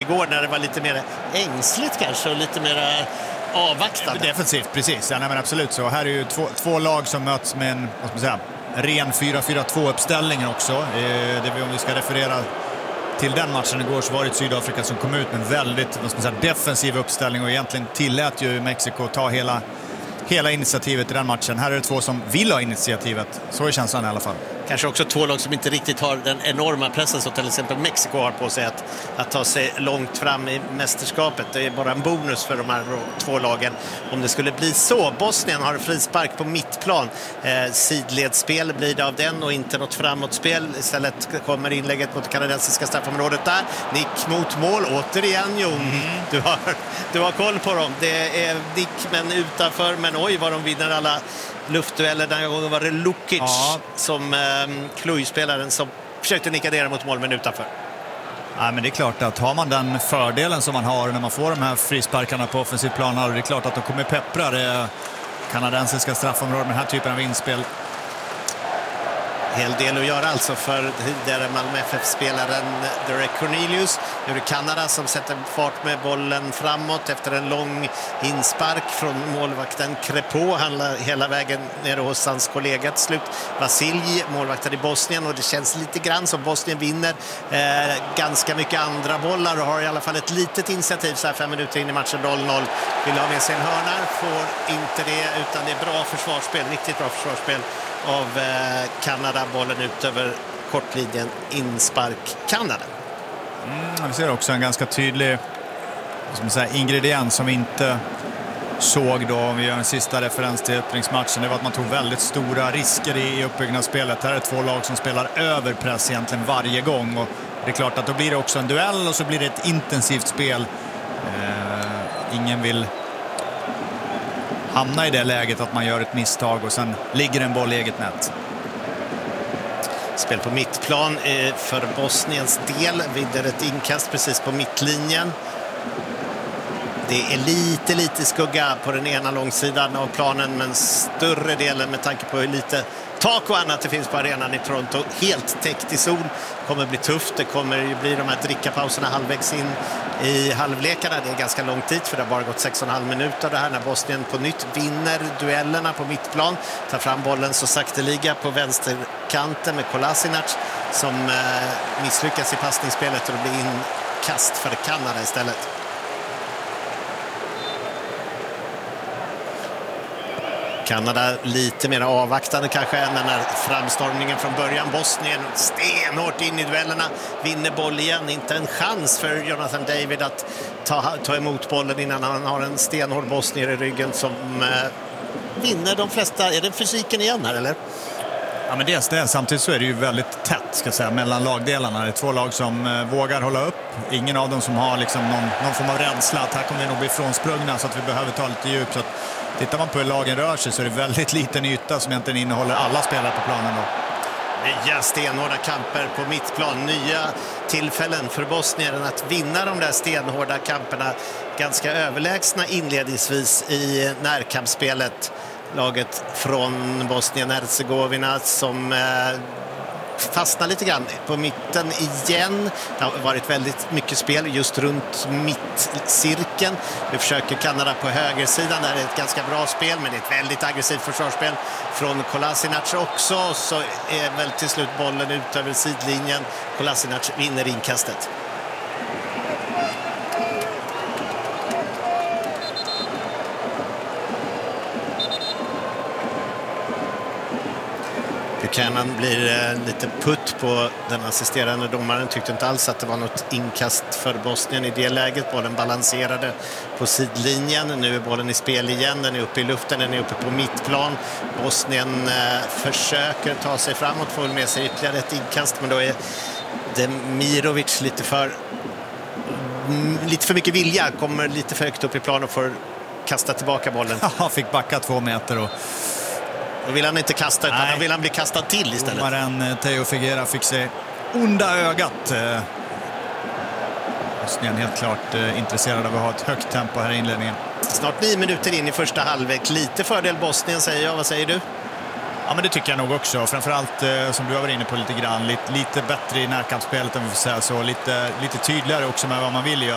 igår när det var lite mer ängsligt kanske och lite mer avvaktande. Defensivt, precis. Ja, nej, men absolut så. Här är ju två lag som möts med en, vad ska man säga, ren 4-4-2-uppställning också. Om vi ska referera till den matchen igår så var det Sydafrika som kom ut med en väldigt, vad ska man säga, defensiv uppställning och egentligen tillät ju Mexiko ta hela initiativet i den matchen. Här är det två som vill ha initiativet. Så är känslan i alla fall. Kanske också två lag som inte riktigt har den enorma pressen som till exempel Mexiko har på sig att ta sig långt fram i mästerskapet. Det är bara en bonus för de här två lagen om det skulle bli så. Bosnien har frispark på mittplan. Sidledsspel blir det av den och inte något framåtspel. Istället kommer inlägget mot det kanadensiska straffområdet där. Nick mot mål, återigen Jon. Du har koll på dem. Det är Nick men utanför, men oj vad de vinner alla luftdueller. Den gången var det Lukic som Cluj-spelaren som försökte nicka ner mot mål men utanför. Ja, men det är klart att har man den fördelen som man har när man får de här frisparkarna på offensiv plan, och det är klart att de kommer peppra det kanadensiska straffområdet med den här typen av inspel. Hel del att göra alltså för tidigare Malmö FF-spelaren Derek Cornelius. Nu är det Kanada som sätter fart med bollen framåt efter en lång inspark från målvakten Crepeau. Han hela vägen ner hos hans kollega till slut. Vasilj, målvakten i Bosnien, och det känns lite grann som Bosnien vinner ganska mycket andra bollar och har i alla fall ett litet initiativ så här 5 minuter in i matchen. 0-0. Vill ha med sig en hörna, får inte det, utan det är bra försvarsspel, riktigt bra försvarsspel av Kanada. Bollen ut över kortlinjen, inspark Kanada. Vi ser också en ganska tydlig, som man säger, ingrediens som vi inte såg då, om vi gör en sista referens till öppningsmatchen. Det var att man tog väldigt stora risker i uppbyggnadsspelet. Här är två lag som spelar över press egentligen varje gång, och det är klart att då blir det också en duell och så blir det ett intensivt spel. Ingen vill hamna i det läget att man gör ett misstag och sen ligger en boll i eget nät. Spel på mittplan för Bosniens del. Vidare ett inkast precis på mittlinjen. Det är lite skugga på den ena långsidan av planen, men större delen med tanke på hur lite tak och annat det finns på arenan i Toronto. Helt täckt i sol. Kommer bli tufft. Det kommer ju bli de här drickapauserna halvvägs in i halvlekarna. Det är ganska långt dit för det har bara gått 6,5 minuter det här när Bosnien på nytt vinner duellerna på mittplan. Tar fram bollen så sakteliga på vänsterkanten med Kolasinac som misslyckas i passningsspelet och det blir inkast för Kanada istället. Kanada lite mer avvaktande kanske än den här framstormningen från början. Bosnien stenhårt in i duellerna, vinner boll igen. Inte en chans för Jonathan David att ta emot bollen innan han har en stenhård bosnier i ryggen som vinner de flesta. Är det fysiken igen här eller? Ja, men dels det. Samtidigt så är det ju väldigt tätt, ska jag säga, mellan lagdelarna. Det är två lag som vågar hålla upp. Ingen av dem som har liksom någon form av rädsla att här kommer det nog bli frånsprungna så att vi behöver ta lite djup. Så att tittar man på hur lagen rör sig så är det väldigt liten yta som egentligen innehåller alla spelare på planen då. Nya stenhårda kamper på mittplan. Nya tillfällen för Bosnien att vinna de där stenhårda kamperna. Ganska överlägsna inledningsvis i närkampsspelet. Laget från Bosnien-Herzegovina som fastnar lite grann på mitten igen. Det har varit väldigt mycket spel just runt mittcirkeln. Vi försöker Kanada på högersidan. Där är ett ganska bra spel, men det är ett väldigt aggressivt försvarsspel från Kolasinac också. Så är väl till slut bollen ut över sidlinjen. Kolasinac vinner inkastet. Buchanan blir lite putt på den assisterande domaren. Tyckte inte alls att det var något inkast för Bosnien i det läget. Bollen balanserade på sidlinjen. Nu är bollen i spel igen. Den är uppe i luften, den är uppe på mittplan. Bosnien försöker ta sig framåt, får med sig ytterligare ett inkast. Men då är Demirovic lite för mycket vilja. Kommer lite för högt upp i plan och får kasta tillbaka bollen. Ja, fick backa 2 meter och då vill han inte kasta, utan då vill han bli kastad till istället. Domaren Teo Figuera fick se onda ögat. Bosnien helt klart intresserad av att ha ett högt tempo här i inledningen. Snart 9 minuter in i första halvlek. Lite fördel Bosnien säger jag. Vad säger du? Ja, men det tycker jag nog också. Framförallt som du har varit inne på lite grann. Lite bättre i närkampsspelet om vi får säga så. Lite tydligare också med vad man vill göra.